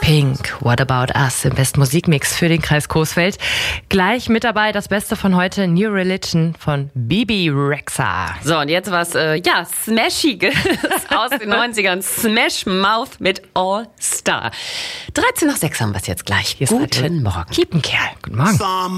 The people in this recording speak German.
Pink, What About Us im besten Musikmix für den Kreis Coesfeld. Gleich mit dabei das Beste von heute, New Religion von Bebe Rexha. So, und jetzt was, Smashiges aus den 90ern. Smash Mouth mit All Star. 13 nach 6 haben wir es jetzt gleich. Guten Morgen. Kiepenkerl. Guten Morgen.